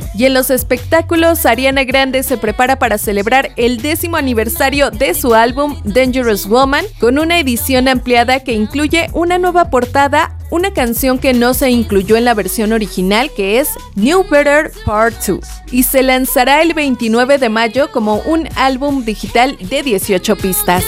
Y en los espectáculos, Ariana Grande se prepara para celebrar el 10º aniversario de su álbum Dangerous Woman, con una edición ampliada que incluye una nueva portada, una canción que no se incluyó en la versión original, que es New Better Part 2, y se lanzará el 29 de mayo como un álbum digital de 18 pistas.